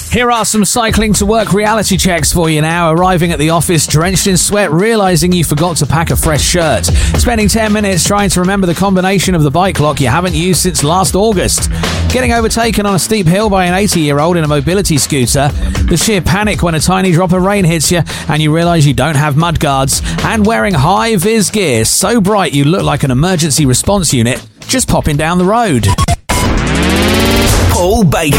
Here are some cycling to work reality checks for you now. Arriving at the office drenched in sweat, realising you forgot to pack a fresh shirt. Spending 10 minutes trying to remember the combination of the bike lock you haven't used since last August. Getting overtaken on a steep hill by an 80-year-old in a mobility scooter. The sheer panic when a tiny drop of rain hits you and you realise you don't have mud guards. And wearing high-vis gear so bright you look like an emergency response unit just popping down the road. Paul Baker.